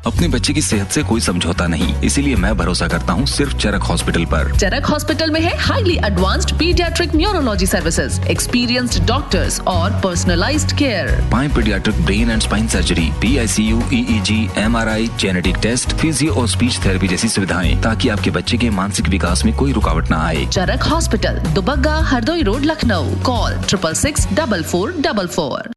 अपने बच्चे की सेहत से कोई समझौता नहीं, इसीलिए मैं भरोसा करता हूँ सिर्फ चरक हॉस्पिटल पर। चरक हॉस्पिटल में है highly advanced paediatric neurology services, experienced doctors और पर्सनलाइज्ड केयर। पाए paediatric brain and spine surgery, PICU, EEG, MRI, genetic test, physio और स्पीच थेरेपी जैसी सुविधाएं, ताकि आपके बच्चे के मानसिक विकास में कोई रुकावट न आए। चरक hospital, Dubagga, Hardoi road, Lucknow. Call 666 4444।